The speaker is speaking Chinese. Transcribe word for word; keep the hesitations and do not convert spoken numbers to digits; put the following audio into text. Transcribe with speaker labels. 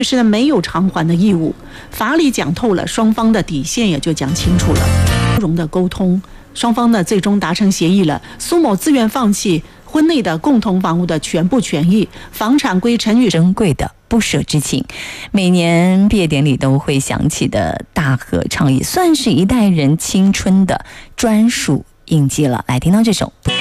Speaker 1: 是呢没有偿还的义务，法理讲透了，双方的底线也就讲清楚了。包容的沟通，双方呢最终达成协议了，苏某自愿放弃婚内的共同房屋的全部权益，房产归陈女士。
Speaker 2: 珍贵的不舍之情，每年毕业典礼都会响起的大合唱，也算是一代人青春的专属印记了。来听到这首。